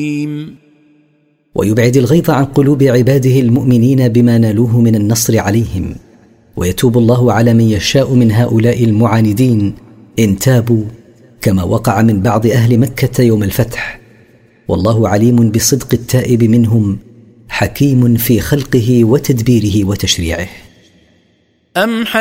ويبعد الغيظ عن قلوب عباده المؤمنين بما نالوه من النصر عليهم، ويتوب الله على من يشاء من هؤلاء المعاندين إن تابوا، كما وقع من بعض أهل مكة يوم الفتح. والله عليم بصدق التائب منهم، حكيم في خلقه وتدبيره وتشريعه.